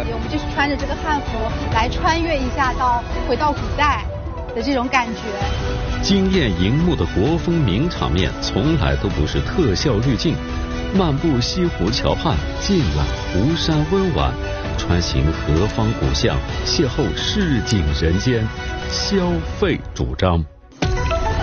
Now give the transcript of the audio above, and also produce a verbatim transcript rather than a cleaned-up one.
里，我们就是穿着这个汉服来穿越一下到回到古代的这种感觉。 惊艳荧幕的国风名场面，从来都不是特效滤镜。漫步西湖桥畔，尽览湖山温婉，穿行何方古巷，邂逅市井人间，消费主张。